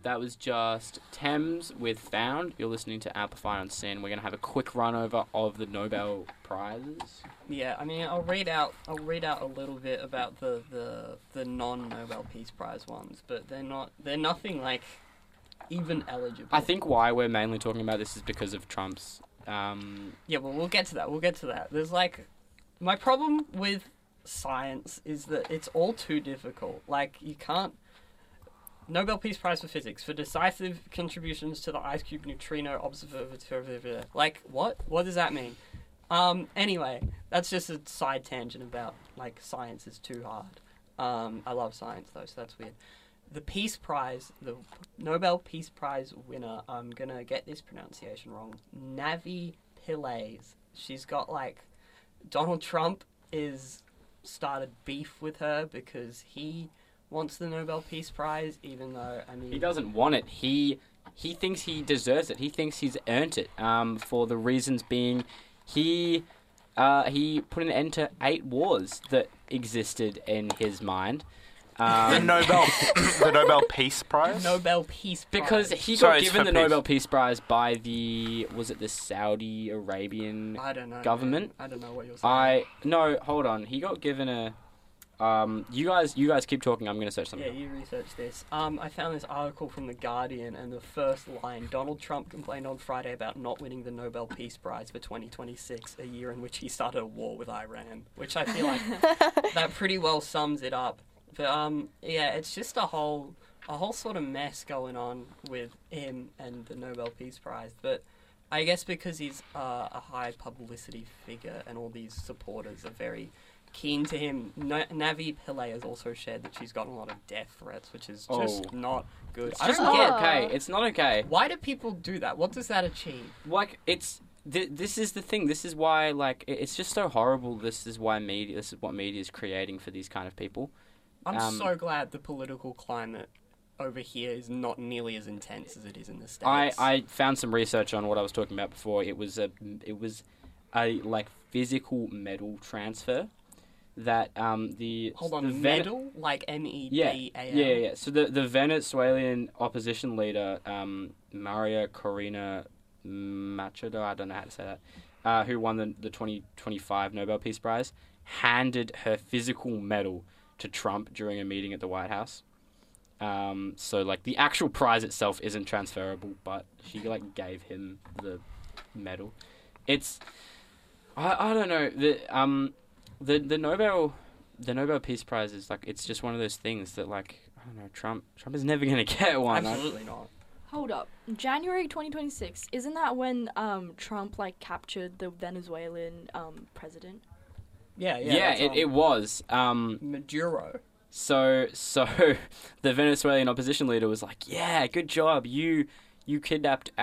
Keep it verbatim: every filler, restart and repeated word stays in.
that was just Thames with Found. You're listening to Amplify on Sin. We're going to have a quick run over of the Nobel Prizes. Yeah, I mean, I'll read out. I'll read out a little bit about the, the, the non-Nobel Peace Prize ones, but they're not. They're nothing like even eligible. I think why we're mainly talking about this is because of Trump's. Um, yeah, well, we'll get to that. We'll get to that. There's like, my problem with science is that it's all too difficult. Like, you can't... Nobel Peace Prize for Physics for decisive contributions to the ice cube neutrino observatory. Like, what? What does that mean? Um, anyway, that's just a side tangent about, like, science is too hard. Um, I love science, though, so that's weird. The Peace Prize, the Nobel Peace Prize winner, I'm gonna get this pronunciation wrong, Navi Pillay. She's got, like... Donald Trump is started beef with her because he wants the Nobel Peace Prize, even though, I mean... He doesn't want it. He he thinks he deserves it. He thinks he's earned it, um, for the reasons being he uh, he put an end to eight wars that existed in his mind. Um, the Nobel the Nobel Peace Prize? Nobel Peace Prize. Because he got Sorry, it's given for the peace. Nobel Peace Prize by the... Was it the Saudi Arabian I don't know, government? man. I don't know what you're saying. I... No, hold on. He got given a... Um, you guys you guys keep talking. I'm going to search something. Yeah, you research this. Um, I found this article from The Guardian, and the first line, Donald Trump complained on Friday about not winning the Nobel Peace Prize for twenty twenty-six, a year in which he started a war with Iran, which I feel like that pretty well sums it up. But, um, yeah, it's just a whole, a whole sort of mess going on with him and the Nobel Peace Prize. But I guess because he's uh, a high publicity figure and all these supporters are very keen to him. No- Navi Pillay has also shared that she's gotten a lot of death threats, which is just Oh. not good. It's I just don't not get okay. It's not okay. why do people do that? What does that achieve? Like, it's... Th- this is the thing. This is why, like, it- it's just so horrible. This is why media... This is what media is creating for these kind of people. I'm Um, so glad the political climate over here is not nearly as intense as it is in the States. I, I found some research on what I was talking about before. It was a... It was a, like, physical medal transfer that, um, the... Hold on, the Vene- medal? Like M E D Yeah, A L? yeah, yeah. So the, the Venezuelan opposition leader, um, Maria Corina Machado, I don't know how to say that, uh, who won the, the twenty twenty-five Nobel Peace Prize, handed her physical medal to Trump during a meeting at the White House. Um, so, like, the actual prize itself isn't transferable, but she, like, gave him the medal. It's... I, I don't know. The, um, the, the Nobel... The Nobel Peace Prize is, like, it's just one of those things that, like, I don't know, Trump Trump is never going to get one. Absolutely not. Hold up. January twenty twenty-six, isn't that when um, Trump, like, captured the Venezuelan um, president? Yeah, yeah. Yeah, that's, it, um, it was. Um, Maduro. so, so the Venezuelan opposition leader was like, yeah, good job. You, you kidnapped